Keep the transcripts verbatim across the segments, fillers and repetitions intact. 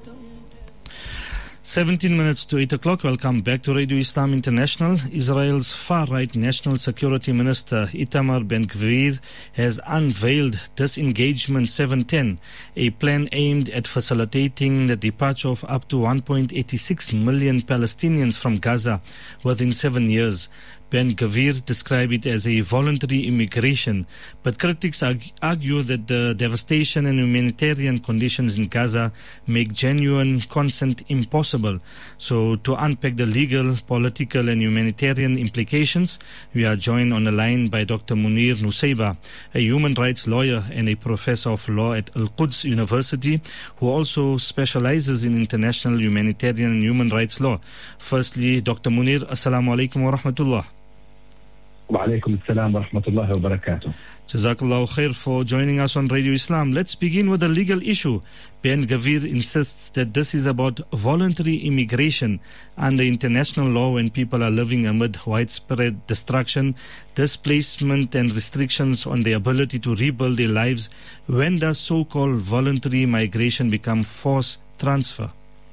seventeen minutes to eight o'clock. Welcome back to Radio Islam International. Israel's far-right National Security Minister Itamar Ben-Gvir has unveiled Disengagement seven ten, a plan aimed at facilitating the departure of up to one point eight six million Palestinians from Gaza within seven years. Ben-Gvir described it as a voluntary immigration, but critics argue that the devastation and humanitarian conditions in Gaza make genuine consent impossible. So to unpack the legal, political and humanitarian implications, we are joined on the line by Doctor Munir Nusayba, a human rights lawyer and a professor of law at Al-Quds University, who also specializes in international humanitarian and human rights law. Firstly, Doctor Munir, Assalamu alaikum wa rahmatullah. Wa alaikum assalam wa rahmatullahi wa barakatuh. Jazakallahu khair for joining us on Radio Islam. Let's begin with the legal issue. Ben-Gvir insists that this is about voluntary immigration under international law when people are living amid widespread destruction, displacement and restrictions on their ability to rebuild their lives. When does so-called voluntary migration become forced transfer?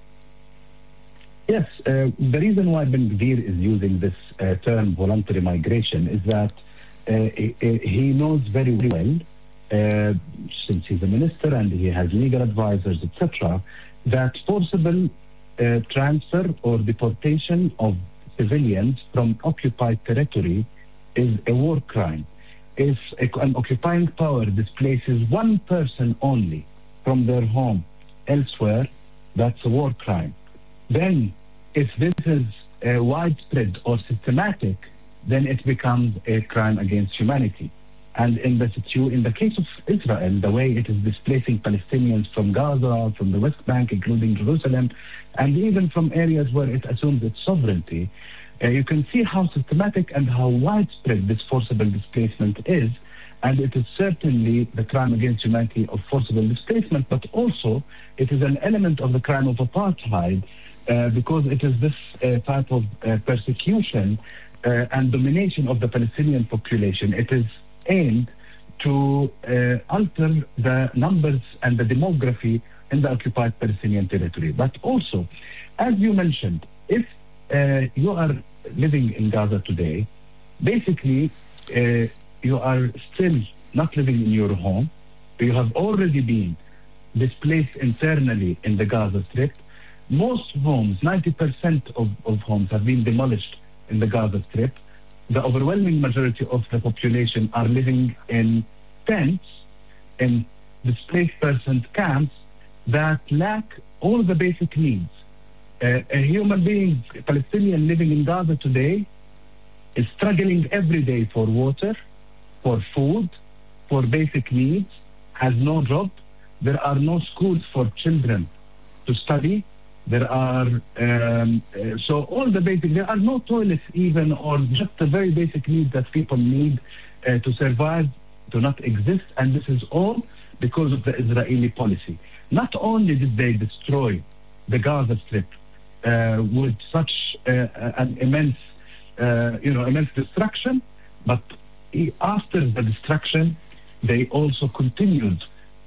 Yes, uh, the reason why Ben-Gvir is using this uh, term voluntary migration is that uh, he, he knows very well, uh, since he's a minister and he has legal advisors, et cetera, that forcible uh, transfer or deportation of civilians from occupied territory is a war crime. If a, an occupying power displaces one person only from their home elsewhere, that's a war crime. Then, if this is uh, widespread or systematic, then it becomes a crime against humanity. And in the situ- in the case of Israel, the way it is displacing Palestinians from Gaza, from the West Bank, including Jerusalem, and even from areas where it assumes its sovereignty, uh, you can see how systematic and how widespread this forcible displacement is. And it is certainly the crime against humanity of forcible displacement, but also it is an element of the crime of apartheid, Uh, because it is this uh, type of uh, persecution uh, and domination of the Palestinian population. It is aimed to uh, alter the numbers and the demography in the occupied Palestinian territory. But also, as you mentioned, if uh, you are living in Gaza today, basically uh, you are still not living in your home. You have already been displaced internally in the Gaza Strip. Most homes, ninety percent of, of homes have been demolished in the Gaza Strip. The overwhelming majority of the population are living in tents, in displaced persons camps that lack all the basic needs. Uh, a human being, a Palestinian living in Gaza today, is struggling every day for water, for food, for basic needs, has no job. There are no schools for children to study. There are, um, uh, so all the basic, there are no toilets even, or just the very basic needs that people need uh, to survive do not exist. And this is all because of the Israeli policy. Not only did they destroy the Gaza Strip uh, with such uh, an immense, uh, you know, immense destruction, but after the destruction, they also continued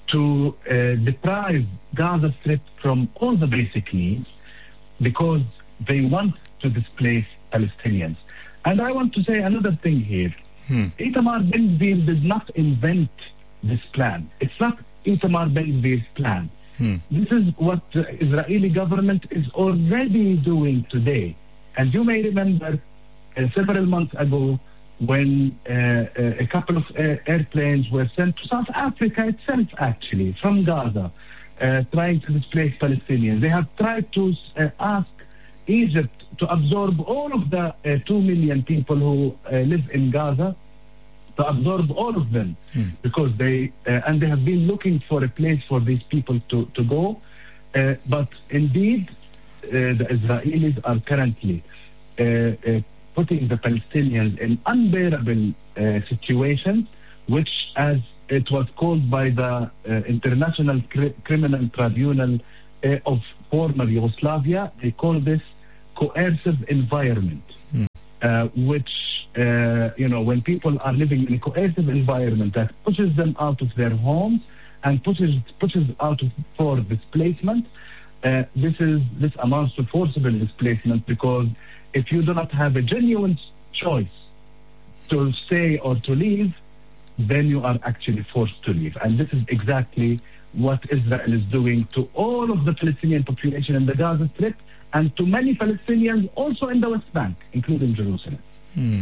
to uh, deprive Gaza Strip from all the basic needs because they want to displace Palestinians. And I want to say another thing here. Hmm. Itamar Ben-Gvir did not invent this plan. It's not Itamar Ben-Gvir's plan. Hmm. This is what the Israeli government is already doing today. And you may remember uh, several months ago, when uh, uh, a couple of uh, airplanes were sent to South Africa itself, actually, from Gaza, uh, trying to displace Palestinians. They have tried to uh, ask Egypt to absorb all of the uh, two million people who uh, live in Gaza, to absorb all of them, hmm. because they, uh, and they have been looking for a place for these people to, to go. Uh, but indeed, uh, the Israelis are currently uh, uh, putting the Palestinians in unbearable uh, situations, which, as it was called by the uh, International Cri- Criminal Tribunal uh, of former Yugoslavia, they call this coercive environment, mm. uh, which, uh, you know, when people are living in a coercive environment that pushes them out of their homes and pushes pushes out of, for displacement, uh, this is this amounts to forcible displacement, because if you do not have a genuine choice to stay or to leave, then you are actually forced to leave. And this is exactly what Israel is doing to all of the Palestinian population in the Gaza Strip, and to many Palestinians also in the West Bank, including Jerusalem. Hmm.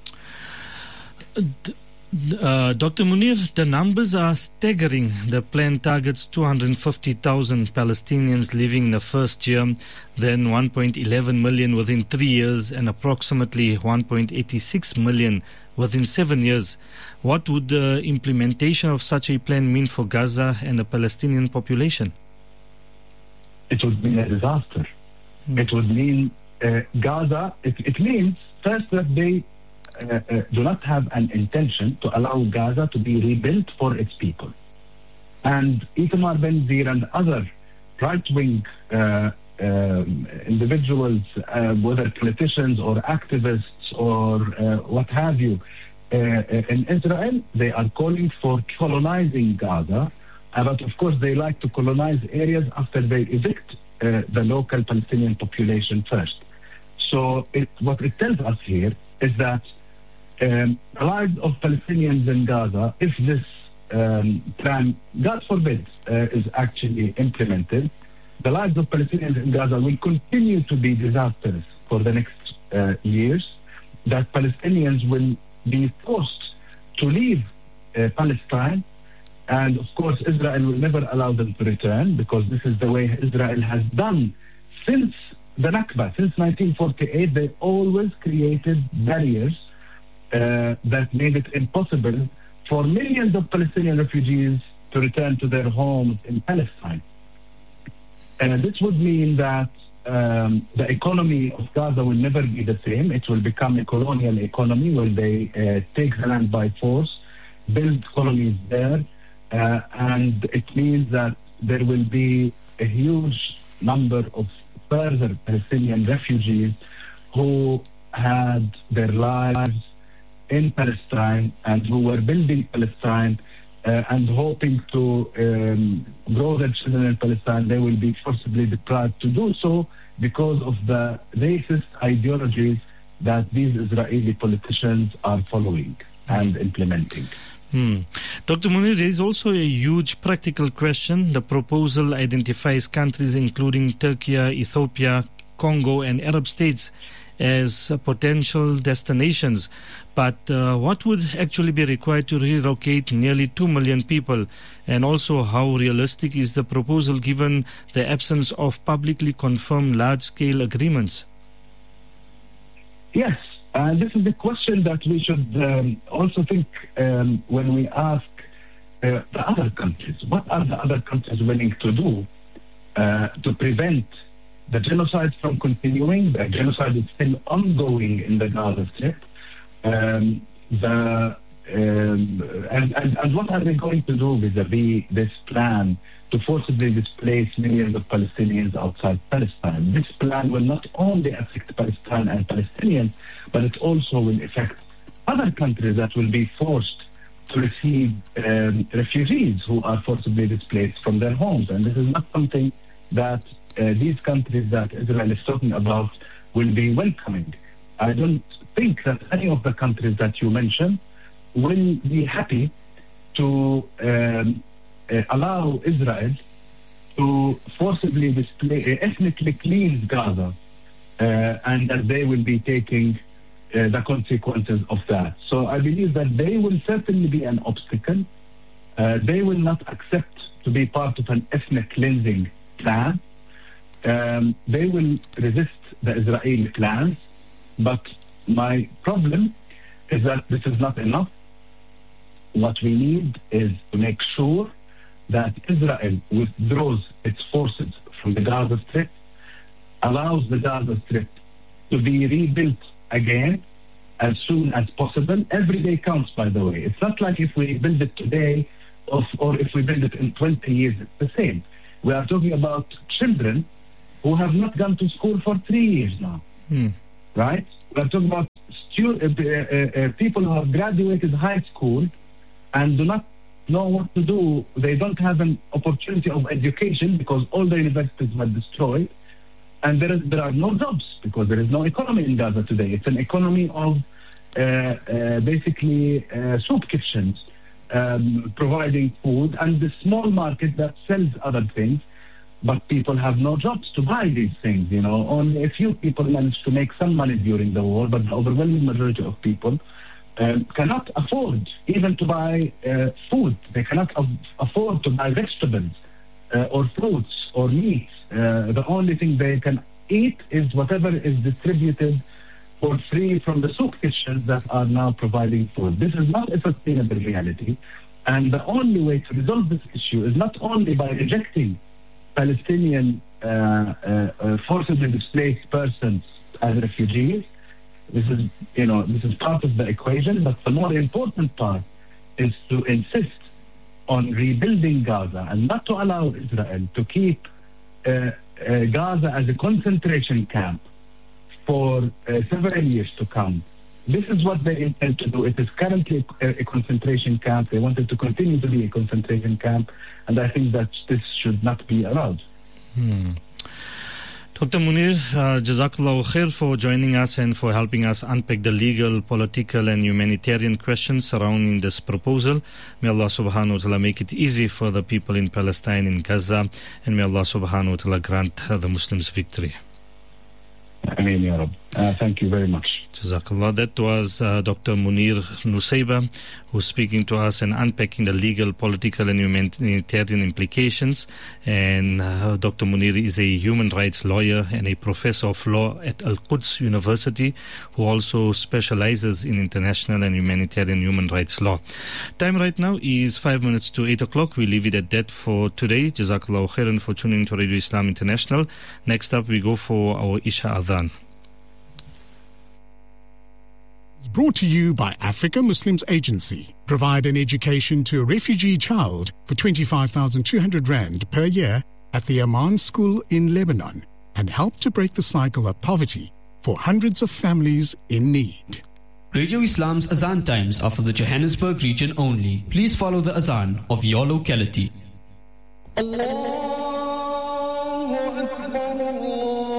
D- uh, Doctor Munir, the numbers are staggering. The plan targets two hundred fifty thousand Palestinians leaving in the first year, then one point one one million within three years, and approximately one point eight six million within seven years. What would the implementation of such a plan mean for Gaza and the Palestinian population? It would mean a disaster. Hmm. It would mean uh, Gaza, it, it means first that they uh, uh, do not have an intention to allow Gaza to be rebuilt for its people. And Itamar Ben-Gvir and other right-wing uh, um, individuals, uh, whether politicians or activists or uh, what have you, uh, in Israel, they are calling for colonizing Gaza. Uh, but of course, they like to colonize areas after they evict uh, the local Palestinian population first. So it, what it tells us here is that um, the lives of Palestinians in Gaza, if this um, plan, God forbid, uh, is actually implemented, the lives of Palestinians in Gaza will continue to be disastrous for the next uh, years, that Palestinians will be forced to leave uh, Palestine. And of course, Israel will never allow them to return, because this is the way Israel has done since the Nakba. Since nineteen forty-eight, they always created barriers uh, that made it impossible for millions of Palestinian refugees to return to their homes in Palestine. And this would mean that um, the economy of Gaza will never be the same. It will become a colonial economy where they uh, take the land by force, build colonies there, uh, and it means that there will be a huge number of further Palestinian refugees who had their lives in Palestine and who were building Palestine uh, and hoping to um, grow their children in Palestine. They will be forcibly deprived to do so because of the racist ideologies that these Israeli politicians are following and implementing. Hmm. Doctor Munir, there is also a huge practical question. The proposal identifies countries including Turkey, Ethiopia, Congo, and Arab states as potential destinations. But uh, what would actually be required to relocate nearly two million people? And also, how realistic is the proposal given the absence of publicly confirmed large-scale agreements? Yes. Uh, this is the question that we should um, also think um, when we ask uh, the other countries. What are the other countries willing to do uh, to prevent the genocide from continuing? The genocide is still ongoing in the Gaza Strip. Um, the, um, and, and, and what are they going to do vis-a-vis this plan to forcibly displace millions of Palestinians outside Palestine? This plan will not only affect Palestine and Palestinians, but it also will affect other countries that will be forced to receive um, refugees who are forcibly displaced from their homes. And this is not something that uh, these countries that Israel is talking about will be welcoming. I don't think that any of the countries that you mentioned will be happy to um, uh, allow Israel to forcibly display, uh, ethnically cleanse Gaza, uh, and that they will be taking Uh, the consequences of that. So I believe that they will certainly be an obstacle. Uh, they will not accept to be part of an ethnic cleansing plan. Um, they will resist the Israeli plans. But my problem is that this is not enough. What we need is to make sure that Israel withdraws its forces from the Gaza Strip, allows the Gaza Strip to be rebuilt again as soon as possible. Every day counts, by the way. It's not like if we build it today or, or if we build it in twenty years, it's the same. We are talking about children who have not gone to school for three years now, hmm. right? We are talking about stu- uh, uh, uh, people who have graduated high school and do not know what to do. They don't have an opportunity of education because all the universities were destroyed. And there, is, there are no jobs because there is no economy in Gaza today. It's an economy of uh, uh, basically uh, soup kitchens um, providing food and the small market that sells other things. But people have no jobs to buy these things. You know, only a few people managed to make some money during the war, but the overwhelming majority of people um, cannot afford even to buy uh, food. They cannot af- afford to buy vegetables uh, or fruits or meat. Uh, the only thing they can eat is whatever is distributed for free from the soup kitchens that are now providing food. This is not a sustainable reality. And the only way to resolve this issue is not only by rejecting Palestinian uh, uh, uh, forcibly displaced persons as refugees. This is, you know, this is part of the equation, but the more important part is to insist on rebuilding Gaza and not to allow Israel to keep uh, uh, Gaza as a concentration camp for uh, several years to come. This is what they intend to do. It is currently a, a concentration camp. They want it to continue to be a concentration camp, and I think that this should not be allowed. Hmm. Doctor Munir, uh, Jazakallah khair for joining us and for helping us unpack the legal, political and humanitarian questions surrounding this proposal. May Allah subhanahu wa ta'ala make it easy for the people in Palestine, in Gaza, and may Allah subhanahu wa ta'ala grant uh, the Muslims victory. Ameen, Ya Rab. Uh, thank you very much. Jazakallah. That was uh, Doctor Munir Nusayba, who's speaking to us and unpacking the legal, political and humanitarian implications. And uh, Doctor Munir is a human rights lawyer and a professor of law at Al-Quds University, who also specializes in international and humanitarian human rights law. Time right now is five minutes to eight o'clock. We leave it at that for today. Jazakallah khairan for tuning into Radio Islam International. Next up, we go for our Isha Adhan. Brought to you by Africa Muslims Agency. Provide an education to a refugee child for twenty-five thousand two hundred rand per year at the Amman School in Lebanon and help to break the cycle of poverty for hundreds of families in need. Radio Islam's Azan times are for the Johannesburg region only. Please follow the Azan of your locality. Allahu Akbar.